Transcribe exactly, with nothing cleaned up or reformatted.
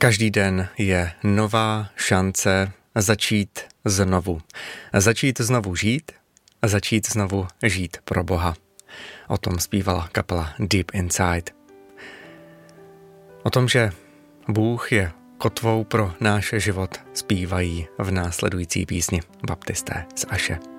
Každý den je nová šance začít znovu. Začít znovu žít a začít znovu žít pro Boha. O tom zpívala kapela Deep Inside. O tom, že Bůh je kotvou pro náš život, zpívají v následující písni baptisté z Aše.